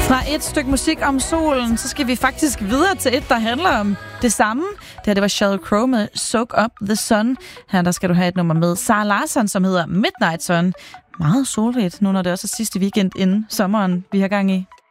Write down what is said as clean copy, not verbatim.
Fra et stykke musik om solen, så skal vi faktisk videre til et, der handler om det samme. Det var Sheryl Crow med Soak Up the Sun. Her der skal du have et nummer med Zara Larsson, som hedder Midnight Sun. Meget solrigt, nu når det også er sidste weekend inden sommeren, vi har gang i.